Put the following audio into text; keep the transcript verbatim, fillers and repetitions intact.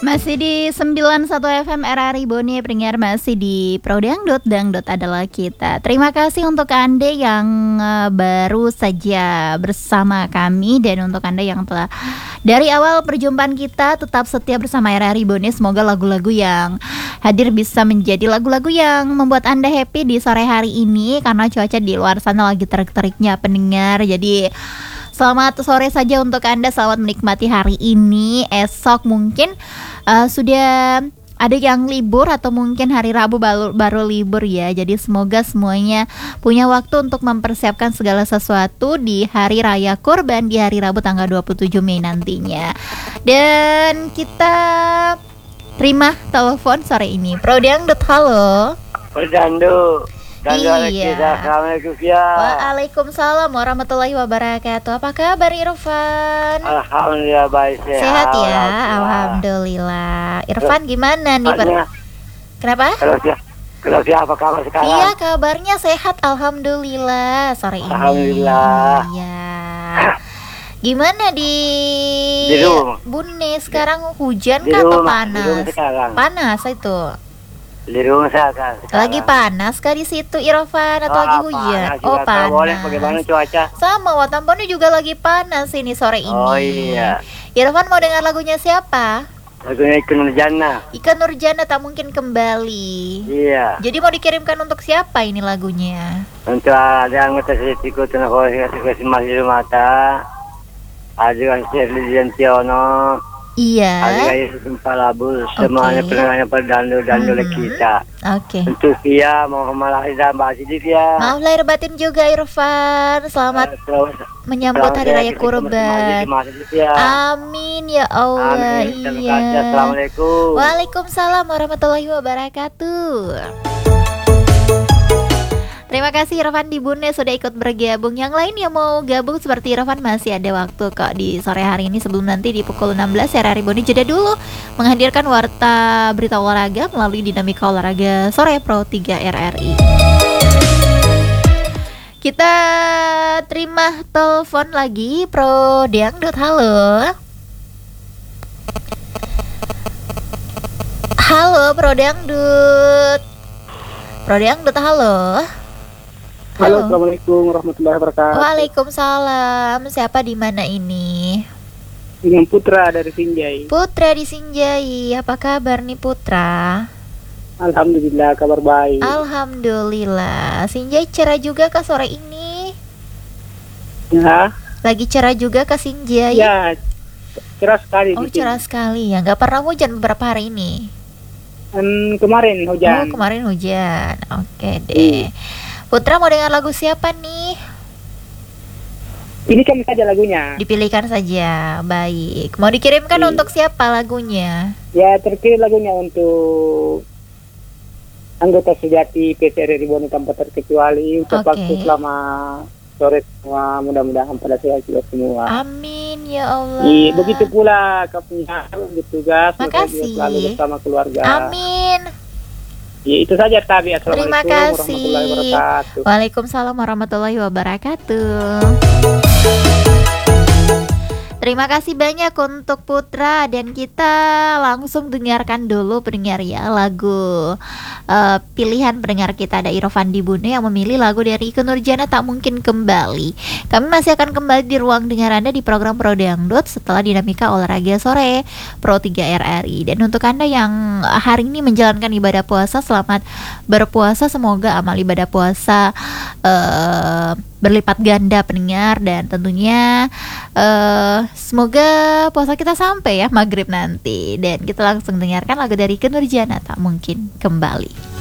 Masih di sembilan puluh satu F M R R I Bone, pendengar masih di Pro Dangdut, Dangdut adalah kita. Terima kasih untuk Anda yang uh, baru saja bersama kami, dan untuk Anda yang telah dari awal perjumpaan kita tetap setia bersama R R I Bone. Semoga lagu-lagu yang hadir bisa menjadi lagu-lagu yang membuat Anda happy di sore hari ini, karena cuaca di luar sana lagi terik-teriknya pendengar. Jadi selamat sore saja untuk Anda, selamat menikmati hari ini. Esok mungkin uh, sudah ada yang libur atau mungkin hari Rabu baru, baru libur ya. Jadi semoga semuanya punya waktu untuk mempersiapkan segala sesuatu di hari raya Kurban di hari Rabu tanggal dua puluh tujuh Mei nantinya. Dan kita terima telepon sore ini. Pro Dangdut, halo. Pro Dangdut. Iya. Assalamualaikum ya. Waalaikumsalam warahmatullahi wabarakatuh. Apa kabar Irfan? Alhamdulillah baik, sehat. Sehat ya, alhamdulillah. Irfan gimana nih? Per- Kenapa? Kalau siapa, kalau siapa kabar sekarang? Iya, kabarnya sehat, alhamdulillah sore ini. Alhamdulillah. Iya. Gimana di, Di rumah. Bune sekarang, hujan Di kah atau rumah, panas? di rumah sekarang. Panas itu. Di rumah saya kan sekarang. Lagi panas kah di situ Irfan atau Oh, lagi hujan? panas Oh juga. panas. Kalau boleh bagaimana cuaca? Sama, Watambono juga lagi panas ini sore ini. Oh iya. Irfan mau dengar lagunya siapa? Lagunya Ika Nurjana. Ika Nurjana, Tak Mungkin Kembali. Iya. Jadi mau dikirimkan untuk siapa ini lagunya? Untuk ada anggota sedikitku tentang kasih masih rumah mata. Ada yang Shirley Jantiono. Iya. Ada Yesus Empalabus, semuanya Oke. pendengarnya Perdandu dan oleh Mhm. kita. Oke. Untuk Via, Muhammad Lahir dan Mbak Sidik ya. Maaf lahir batin juga Irfan. Selamat menyambut hari raya Kurban. Ya. Amin ya Allah. Amin. Terima Iya. kasih. Assalamualaikum. Waalaikumsalam warahmatullahi wabarakatuh. Terima kasih Irfan di Bune sudah ikut bergabung. Yang lain yang mau gabung seperti Irfan masih ada waktu kok di sore hari ini, sebelum nanti di pukul enam belas R R I Bone jeda dulu menghadirkan warta berita olahraga melalui Dinamika Olahraga Sore Pro tiga R R I. Kita terima telepon lagi. Pro Dangdut, halo. Halo Pro Dangdut. Pro Dangdut, halo. Halo, assalamualaikum warahmatullahi wabarakatuh. Waalaikumsalam. Siapa di mana ini? Dengan Putra dari Sinjai. Putra di Sinjai. Apa kabar nih Putra? Alhamdulillah, kabar baik. Alhamdulillah. Sinjai cerah juga ke sore ini? Ya, Lagi cerah juga ke Sinjai? ya, cerah sekali. Oh di sini. cerah sekali ya. Gak pernah hujan beberapa hari ini? Hmm, kemarin Oh hujan. kemarin hujan. Oke deh. Putra mau dengar lagu siapa nih? Ini kan saja lagunya. Dipilihkan saja. Baik. Mau dikirimkan Iya. untuk siapa lagunya? Ya, terpilih lagunya untuk anggota sejati P T R R I Bone tanpa terkecuali. Untuk Oke. waktu selama sore semua, mudah-mudahan pada sehat juga semua. Amin ya Allah. Iya, begitu pula kapunya bertugas. Makasih. Selalu bersama keluarga. Amin. Ya, itu saja Tabi. Terima Assalamualaikum kasih. warahmatullahi wabarakatuh. Waalaikumsalam warahmatullahi wabarakatuh. Terima kasih banyak untuk Putra, dan kita langsung dengarkan dulu pendengar ya lagu uh, pilihan pendengar kita. Ada Irfan di Bune yang memilih lagu dari Ika Nurjana, Tak Mungkin Kembali. Kami masih akan kembali di ruang dengar Anda di program Pro Dangdut setelah Dinamika Olahraga Sore Pro tiga R R I. Dan untuk Anda yang hari ini menjalankan ibadah puasa, selamat berpuasa. Semoga amal ibadah puasa uh, berlipat ganda pendengar, dan tentunya uh, semoga puasa kita sampai ya maghrib nanti. Dan kita langsung dengarkan lagu dari Ika Nurjana, Tak Mungkin Kembali.